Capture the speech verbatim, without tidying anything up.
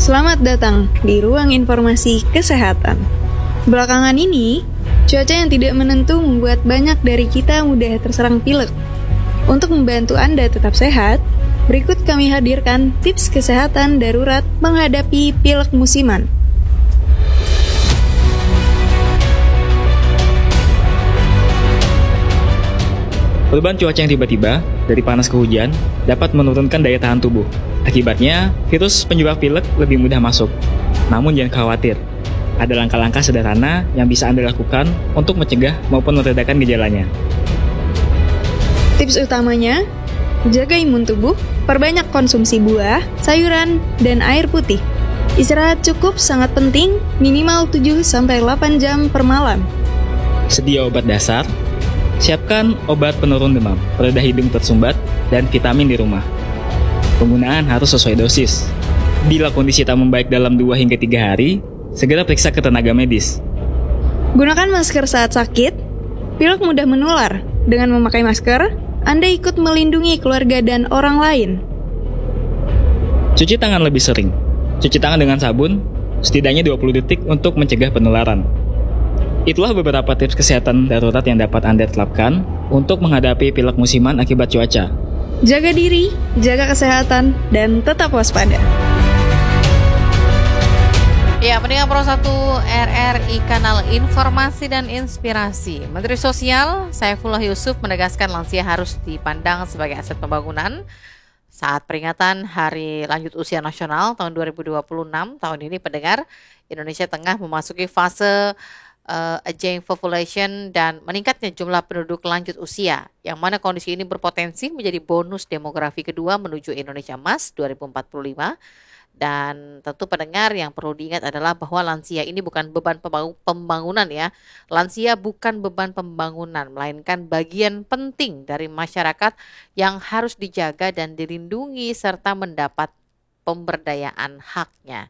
Selamat datang di ruang informasi kesehatan. Belakangan ini, cuaca yang tidak menentu membuat banyak dari kita mudah terserang pilek. Untuk membantu Anda tetap sehat, berikut kami hadirkan tips kesehatan darurat menghadapi pilek musiman. Perubahan cuaca yang tiba-tiba, dari panas ke hujan, dapat menurunkan daya tahan tubuh. Akibatnya, virus penyebab pilek lebih mudah masuk. Namun jangan khawatir, ada langkah-langkah sederhana yang bisa Anda lakukan untuk mencegah maupun meredakan gejalanya. Tips utamanya, jaga imun tubuh, perbanyak konsumsi buah, sayuran, dan air putih. Istirahat cukup sangat penting, minimal tujuh sampai delapan jam per malam. Sedia obat dasar, siapkan obat penurun demam, pereda hidung tersumbat, dan vitamin di rumah. Penggunaan harus sesuai dosis. Bila kondisi tak membaik dalam dua hingga tiga hari, segera periksa ke tenaga medis. Gunakan masker saat sakit. Pilek mudah menular. Dengan memakai masker, Anda ikut melindungi keluarga dan orang lain. Cuci tangan lebih sering. Cuci tangan dengan sabun, setidaknya dua puluh detik untuk mencegah penularan. Itulah beberapa tips kesehatan darurat yang dapat Anda terapkan untuk menghadapi pilek musiman akibat cuaca. Jaga diri, jaga kesehatan, dan tetap waspada. Ya, pendengar Pro satu R R I Kanal Informasi dan Inspirasi. Menteri Sosial Saifullah Yusuf menegaskan lansia harus dipandang sebagai aset pembangunan. Saat peringatan Hari Lanjut Usia Nasional tahun dua ribu dua puluh enam, tahun ini pendengar, Indonesia tengah memasuki fase Uh, aging population dan meningkatnya jumlah penduduk lanjut usia, yang mana kondisi ini berpotensi menjadi bonus demografi kedua menuju Indonesia Emas dua ribu empat puluh lima. Dan tentu pendengar, yang perlu diingat adalah bahwa lansia ini bukan beban pembangunan ya. Lansia bukan beban pembangunan, melainkan bagian penting dari masyarakat yang harus dijaga dan dilindungi serta mendapat pemberdayaan haknya.